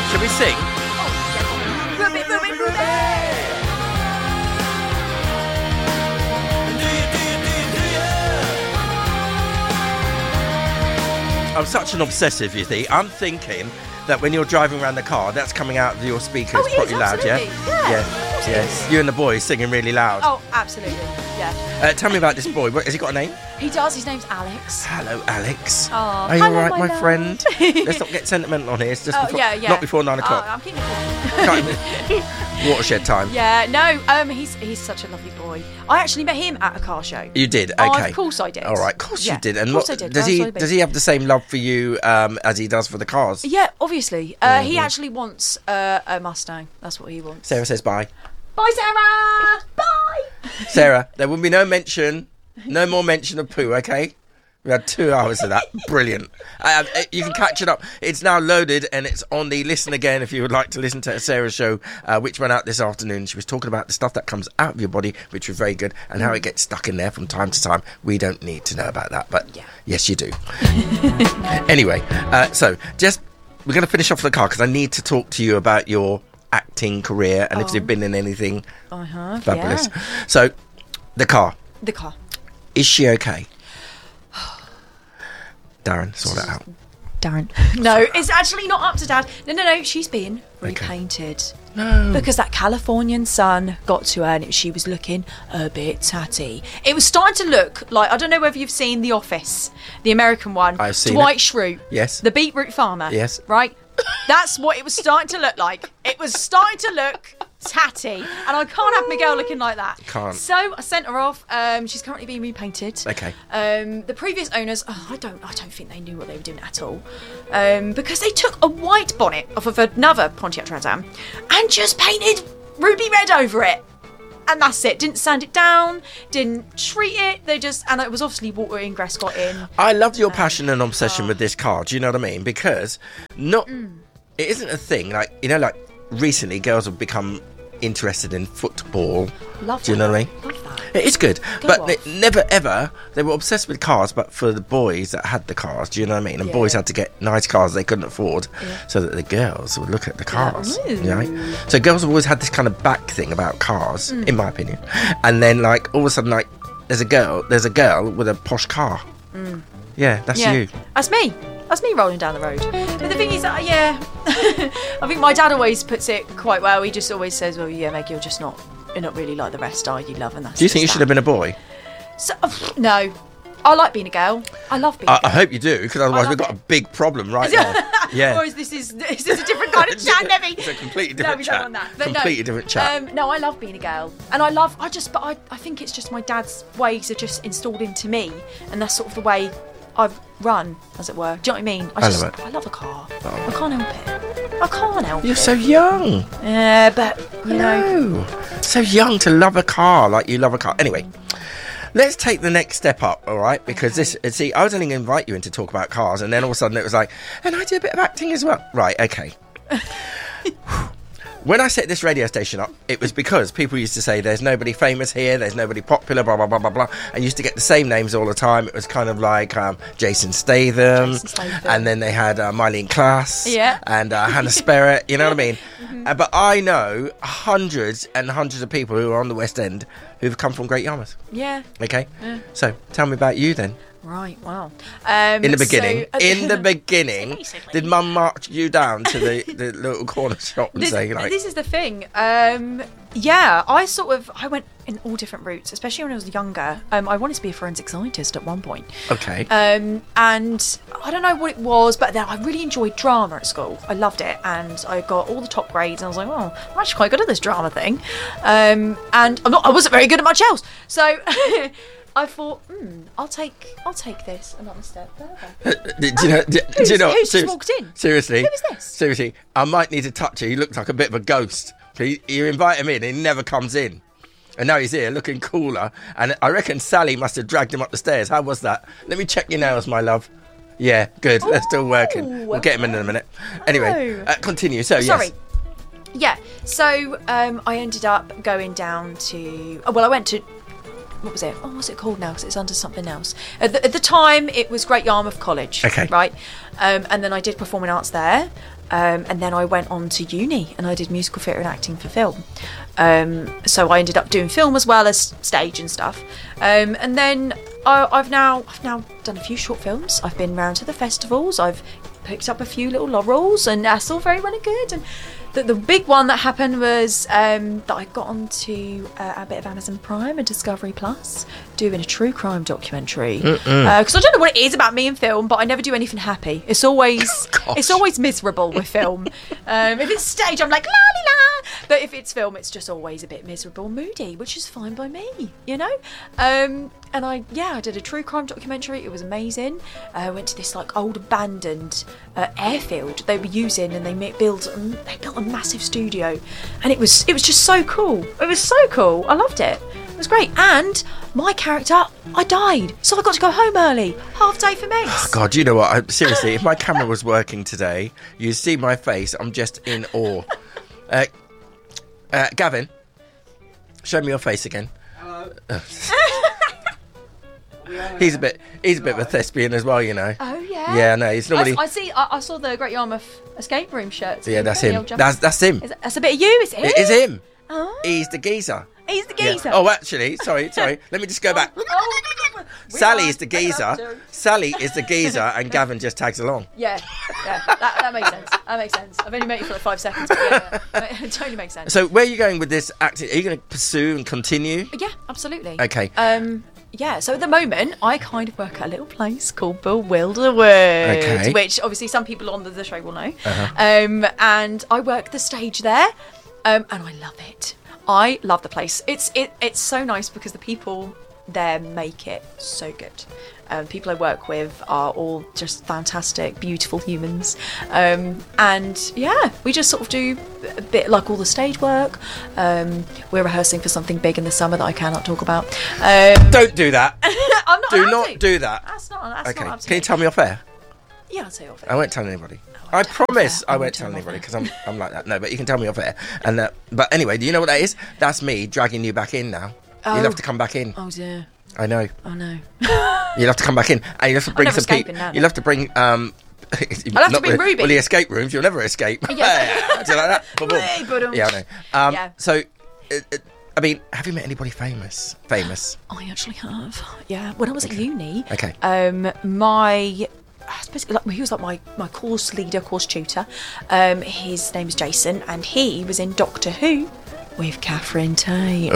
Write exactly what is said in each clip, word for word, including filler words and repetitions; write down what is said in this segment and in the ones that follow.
Shall we sing? Ruby, Ruby, Ruby! I'm such an obsessive, you see. I'm thinking that when you're driving around the car, that's coming out of your speakers Oh, it is, pretty loud, yeah? absolutely. Yeah, Yeah. of course it yeah. is. You and the boys singing really loud. Oh, absolutely. Yeah. Uh, tell me about this boy. What, has he got a name? He does. His name's Alex. Hello, Alex. Oh, Are you hello, all right, my my, love. friend? Let's not get sentimental on here. It's just Oh, before, yeah, yeah. not before nine o'clock. Oh, I'm keeping it Time- Watershed time. Yeah, no, um, he's he's such a lovely boy. I actually met him at a car show. You did, Oh, okay. of course I did. All right, of course Yeah, you did. of And course what- I did. does That's he what I does mean. he have the same love for you um, as he does for the cars? Yeah, obviously. Uh, Mm-hmm. He actually wants uh, a Mustang. That's what he wants. Sarah says bye. Bye, Sarah. Bye. Sarah, there will be no mention, no more mention of poo, okay? We had two hours of that. Brilliant. Um, you can catch it up. It's now loaded and it's on the Listen Again if you would like to listen to Sarah's show, uh, which went out this afternoon. She was talking about the stuff that comes out of your body, which was very good, and how it gets stuck in there from time to time. We don't need to know about that, but Yeah. yes, you do. Anyway, uh, so just we're going to finish off the car because I need to talk to you about your acting career and if Oh. you've been in anything I have. fabulous. Yeah. So, the car. The car. Is she okay? Darren, sort it out. Darren. No, it's actually not up to Dad. No, no, no. She's being repainted. No. Because that Californian sun got to her and she was looking a bit tatty. It was starting to look like, I don't know whether you've seen The Office, the American one. I've seen Dwight it. Schrute. Yes. The beetroot farmer. Yes. Right? That's what it was starting to look like. It was starting to look tatty. And I can't have my girl looking like that. Can't. So I sent her off. Um, she's currently being repainted. Okay. Um, the previous owners, oh, I don't, I don't think they knew what they were doing at all, um, because they took a white bonnet off of another Pontiac Trans Am and just painted ruby red over it, and that's it. Didn't sand it down, didn't treat it. They just, and it was obviously water ingress got in. I loved your passion and obsession with this car. Do you know what I mean? Because not, Mm. it isn't a thing. Like, you know, like recently girls have become interested in football. Love Do you know that. what I mean? Love that. It is good, Go but off. they never ever they were obsessed with cars. But for the boys that had the cars, do you know what I mean? And Yeah. boys had to get nice cars they couldn't afford, Yeah. so that the girls would look at the cars. Ooh. You know? So girls have always had this kind of back thing about cars, Mm. in my opinion. And then, like, all of a sudden, like, there's a girl, there's a girl with a posh car. Yeah, that's Mm. Yeah, you. that's me. That's me rolling down the road. But the thing is, that, yeah, I think my dad always puts it quite well. He just always says, "Well, yeah, Meg, you're just not, you're not really like the rest, are you, love?" And that's. Do you think you just should have that. been a boy? So, no, I like being a girl. I love being. I, a girl. I hope you do, because otherwise love we've got it. a big problem right now. Yeah. Or is this is is this a different kind of chat, Nebby? It's a completely No, different we chat. don't want that. But completely no, different chat. Um, no, I love being a girl, and I love. I just, but I, I think it's just my dad's ways are just installed into me, and that's sort of the way I've run, as it were. Do you know what I mean? I I just, love it. I love a car. Oh. I can't help it. I can't help You're it. so young. Yeah, but you know. No. So young to love a car like you love a car. Anyway, let's take the next step up, all right? Because this, see, I was only going to invite you in to talk about cars, and then all of a sudden it was like, and I do a bit of acting as well. Right, okay. When I set this radio station up, it was because people used to say, there's nobody famous here, there's nobody popular, blah, blah, blah, blah, blah. And used to get the same names all the time. It was kind of like um, Jason Statham, Jason Statham. and then they had uh, Mylene Klass, Yeah. and uh, Hannah Sperrett, you know what I mean? Uh, but I know hundreds and hundreds of people who are on the West End who've come from Great Yarmouth, Yeah. okay? Yeah. So, tell me about you then. Right. Wow. Um, In the beginning, so- in the beginning, Basically. did Mum march you down to the, the little corner shop and This, say, like, this is the thing. Um, yeah, I sort of I went in all different routes, especially when I was younger. Um, I wanted to be a forensic scientist at one point. okay. Um, and I don't know what it was, but then I really enjoyed drama at school. I loved it, and I got all the top grades. And I was like, "Oh, I'm actually quite good at this drama thing." Um, and I'm not. I wasn't very good at much else. So I thought, hmm, I'll take, I'll take this another step further. do, do you know? Do, do Who's- you know? who's just serious- walked in? Seriously. Who is this? Seriously, I might need to touch you. He looked like a bit of a ghost. You, you invite him in, and he never comes in. And now he's here, looking cooler. And I reckon Sally must have dragged him up the stairs. How was that? Let me check your nails, my love. Yeah, good. They're still working. We'll get him in in a minute. Anyway, Oh. uh, continue. So, Sorry. yes. Yeah. So um, I ended up going down to. oh, Well, I went to what was it? Oh, what's it called now? Because it's under something else. At the, at the time, it was Great Yarmouth College. Okay. Right. Um, and then I did performing arts there. Um, and then I went on to uni and I did musical theatre and acting for film. Um, so I ended up doing film as well as stage and stuff. Um, and then I, I've now I've now done a few short films. I've been round to the festivals. I've picked up a few little laurels, and that's all very well and good. And the, the big one that happened was um, that I got onto uh, a bit of Amazon Prime and Discovery Plus doing a true crime documentary. Because uh, I don't know what it is about me in film, but I never do anything happy. It's always it's always miserable with film. Um, if it's stage, I'm like la la la, but if it's film, it's just always a bit miserable, moody, which is fine by me, you know. Um, and I yeah, I did a true crime documentary. It was amazing. I uh, went to this like old abandoned uh, airfield they were using, and they ma- built they built a massive studio, and it was it was just so cool. It was so cool. I loved it. It was great. And my character, I died, so I got to go home early. Half day for me. Oh, God, you know what? I, seriously, if my camera was working today, you see my face. I'm just in awe. Uh, uh, Gavin, show me your face again. Hello. He's a bit. He's a bit of a thespian as well, you know. Oh yeah. Yeah, no, he's normally. I, I see. I, I saw the Great Yarmouth escape room shirt. Yeah, that's The him. old jumper. That's that's him. Is it, that's a bit of you. Is it? It is him. Oh. He's the geezer. He's the Yeah. geezer. Oh, actually, sorry, sorry. Let me just go back. Oh. Sally Rewind. is the geezer. Sally is the geezer, and Gavin just tags along. Yeah, yeah, that, that makes sense. That makes sense. I've only met you for like five seconds, but yeah, yeah. It totally makes sense. So, where are you going with this acting? Are you going to pursue and continue? Yeah, absolutely. Okay. Um, yeah, so at the moment, I kind of work at a little place called Bewilderwood, Okay. which obviously some people on the, the show will know. Uh-huh. Um, and I work the stage there, um, and I love it. I love the place. It's it it's so nice because the people there make it so good. Um, people I work with are all just fantastic, beautiful humans. Um, and yeah, we just sort of do a bit like all the stage work. Um, we're rehearsing for something big in the summer that I cannot talk about. Um, Don't do that. I'm not Do allowed not to. do that. That's not. That's Okay. not up to Can you me. tell me off air? Yeah, I'll tell you off I air. won't tell anybody. I I won't tell promise off air. I won't tell anybody because I'm I'm like that. No, but you can tell me off air. And uh, but anyway, do you know what that is? That's me dragging you back in now. Oh. You'll have to come back in. Oh dear. I know. Oh no. You'll have to come back in, and you'll have to bring never some people. escaping now. You'll have to bring. Um, I'll have to not bring really- Ruby. Well, the escape rooms, you'll never escape. Yeah. Do you like that? Boom, boom. Hey, ba-dum. Yeah, I know. Um, Yeah. So, uh, uh, I mean, have you met anybody famous? Famous. I actually have. Yeah. When I was at uni. Okay. Um, my. Basically, like, he was like my, my course leader, course tutor. Um, his name is Jason, and he was in Doctor Who with Catherine Tate.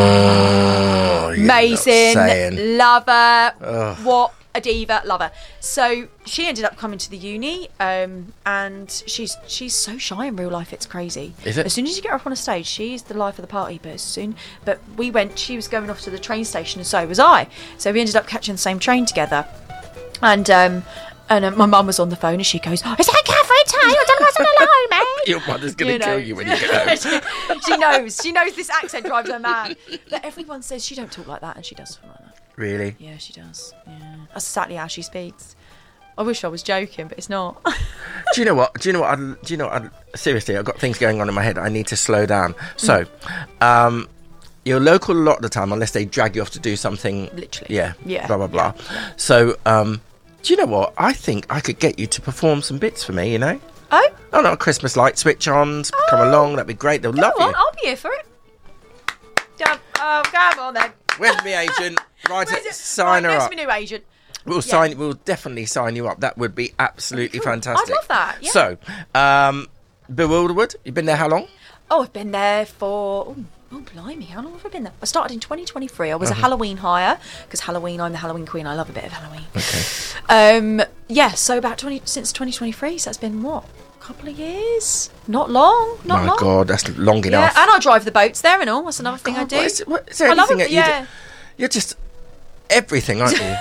Oh, you're not Amazing, saying. love her. Ugh. What a diva, love her. So she ended up coming to the uni, um, and she's she's so shy in real life. It's crazy. Is it? As soon as you get her up on a stage, she's the life of the party. But as soon, but we went. She was going off to the train station, and so was I. So we ended up catching the same train together, and um, and uh, my mum was on the phone, and she goes, "Oh, "Is that Catherine Tate? I don't know what's on the line, mate." Your mother's going to You know. kill you when you get home. she, she knows. She knows this accent drives her mad. But everyone says she don't talk like that, and she does talk like that. Really? Yeah, she does. Yeah, that's exactly how she speaks. I wish I was joking, but it's not. Do you know what? Do you know what? I'd, do you know what? I'd, seriously, I've got things going on in my head. I need to slow down. So, um, you're local a lot of the time, unless they drag you off to do something. Literally. Yeah. Yeah. Blah blah blah. So, um, do you know what? I think I could get you to perform some bits for me. You know? Oh, Oh no, Christmas light switch ons. Come Oh. along. That'd be great. They'll love come on, you. I'll be here for it. Come, oh, come on then. Where's my agent? Right, Where's it? sign right, her there's up. my new agent. We'll Yeah. sign. We'll definitely sign you up. That would be absolutely Cool. fantastic. I'd love that, yeah. So, um, Bewilderwood. You've been there how long? Oh, I've been there for. Oh, oh, blimey, how long have I been there? I started in twenty twenty-three. I was Uh-huh. a Halloween hire because Halloween, I'm the Halloween queen. I love a bit of Halloween. Okay. Um, yeah, so about twenty since twenty twenty-three. So that's been what, a couple of years? Not long. Not My long. God, that's long Yeah, enough. and I drive the boats there and all. That's another thing I God, do. what is, what, is there I love anything it, that you yeah. do? You're just everything, aren't you?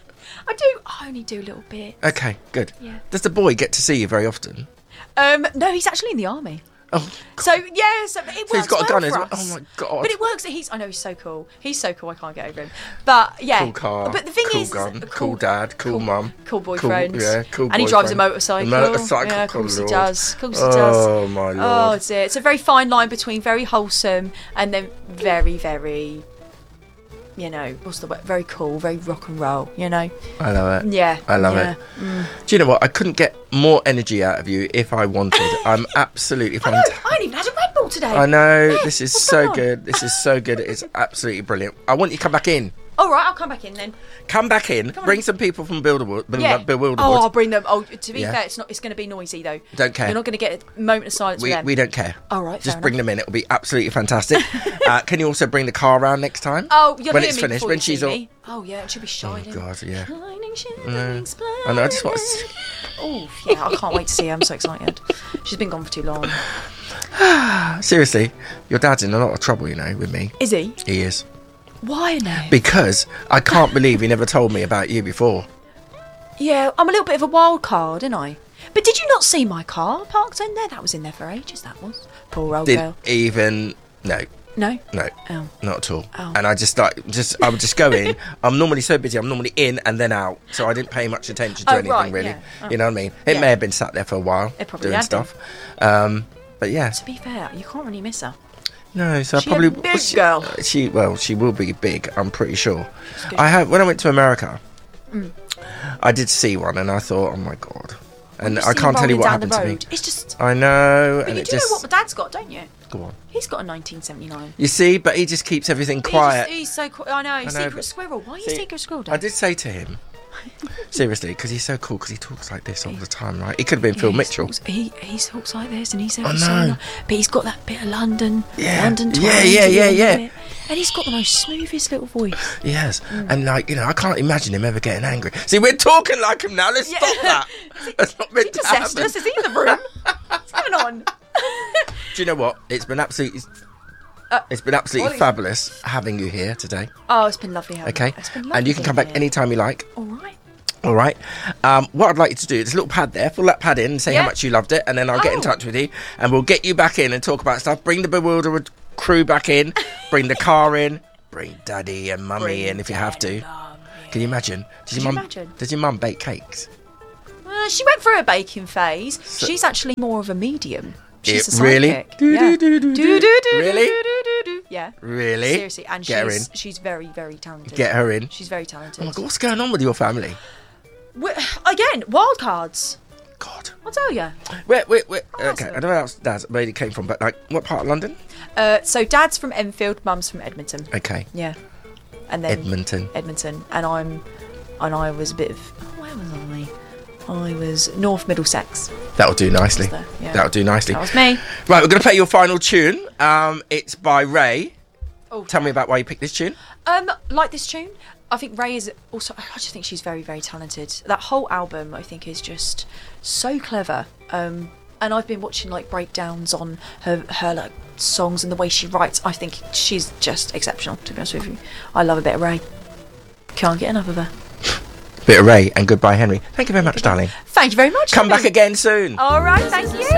I do. I only do a little bit. Okay, good. Yeah. Does the boy get to see you very often? Um, no, he's actually in the army. Oh, So yeah, so it works so he's got a well gun as for well. us. Oh my God. But it works. He's. I know he's so cool. He's so cool. I can't get over him. But yeah. Cool car, But the thing cool is, gun, cool, cool dad, cool mum, cool boyfriend. yeah, cool And he drives a boyfriend. motorcycle. A motorcycle, Yeah, of good course he Lord. does. Of course he does. Oh my Lord. Oh, it's it. It's a very fine line between very wholesome and then very, very you know, what's the word? Very cool, very rock and roll, you know? I love it. Yeah. I love yeah. it. Mm. Do you know what? I couldn't get more energy out of you if I wanted. I'm absolutely I know, fantastic. I ain't even had a Red Bull today. I know. Yeah, This is what's so going on? good. This is so good. It's absolutely brilliant. I want you to come back in. All right, I'll come back in then. Come back in. Come on. Bring some people from Builderwood. Yeah. Bewilderwood. Oh, I'll bring them. Oh, to be Yeah. fair, it's not. It's going to be noisy though. Don't care. You're not going to get a moment of silence we, with them. we don't care. All right, Just fair bring enough. them in. It'll be absolutely fantastic. uh, can you also bring the car around next time? Oh, you'll when hear it's me finished. before When you she's see all. me. Oh yeah, it should be shining. Oh God, yeah. Shining, shining, No. splendid. I know. I just want. To... Oh yeah, I can't wait to see her. I'm so excited. She's been gone for too long. Seriously, your dad's in a lot of trouble, you know, with me. Is he? He is. Why now? Because I can't believe he never told me about you before. Yeah, I'm a little bit of a wild card, aren't I? But did you not see my car parked in there? That was in there for ages. That was poor old Didn't girl. even. No, No. no, Oh. not at all. Oh. And I just like, just I would just go in. I'm normally so busy. I'm normally in and then out, so I didn't pay much attention to Oh, anything right, really. yeah. Oh. You know what I mean? It Yeah. may have been sat there for a while It probably doing had been. stuff. Um, but yeah, To be fair, you can't really miss her. no. So She I probably a big she, girl. She well, she will be big. I'm pretty sure. good. I have when I went to America. Mm. I did see one, and I thought, oh my God. And You I see can't him tell you rolling what down happened the to me. road. It's just. I know, But and you it do just know what my dad's got, don't you? go on. He's got a nineteen seventy-nine. You see, but he just keeps everything He just- quiet. he's so cool. I know. know, Secret but- squirrel. Why are you See, secret squirrel? I Dad? did say to him, seriously, because he's so cool, because he talks like this all the time, right? He could have been Phil He Mitchell. talks- He he talks like this, and he's ever I so know. nice. But he's got that bit of London, Yeah. London twang Yeah, to yeah, yeah, him, yeah. innit? And he's got the most smoothest little voice. He has. Mm. And, like, you know, I can't imagine him ever getting angry. See, we're talking like him now. Let's Yeah. stop that. That's not meant He to possessed happen. us. Is he in the room? What's going on? Do you know what? It's been absolutely... Uh, It's been absolutely what is- fabulous having you here today. Oh, it's been lovely having Okay? you. It's been lovely And you can come being back here. anytime you like. All right. All right. Um, what I'd like you to do, there's a little pad there. Fill that pad in and say Yeah. how much you loved it, and then I'll get in Oh. touch with you, and we'll get you back in and talk about stuff. Bring the Bewilderwood crew back in. Bring the car in. Bring Daddy and Mummy Bring in if you have to. Dad, Mum, yeah. Can you imagine? Does Could your you mum? imagine? Does your mum bake cakes? Uh, she went through a baking phase. She's actually more of a medium. She's It- a really? psychic. Do, Yeah. do, do, do, do. Do, do, do, Really? do, do, do, do. Yeah. Really? Seriously, and Get her she's in. she's very very talented. Get her in. She's very talented. Oh my God, what's going on with your family? we Again, wild cards. God. I'll tell you. Where, where, where, Oh, okay, awesome. I don't know where else Dad's where he came from, but like, what part of London? Uh, so dad's from Enfield, mum's from Edmonton. Okay, Yeah. And then Edmonton. Edmonton, and I'm, and I was a bit of. Oh, where was I? I was North Middlesex. That'll do nicely. there, yeah. That'll do nicely. That was me. Right, we're going to play your final tune. Um, it's by Ray. Oh, Tell me about why you picked this tune. Um, like this tune. I think Ray is also. I just think she's very, very talented. That whole album, I think, is just so clever. Um, and I've been watching like breakdowns on her, her like songs and the way she writes. I think she's just exceptional. To be honest with you, I love a bit of Ray. Can't get enough of her. Bit of Ray and Goodbye Henry. Thank you very much, darling. Thank you very much. Come back Henry. again soon. All right, thank you.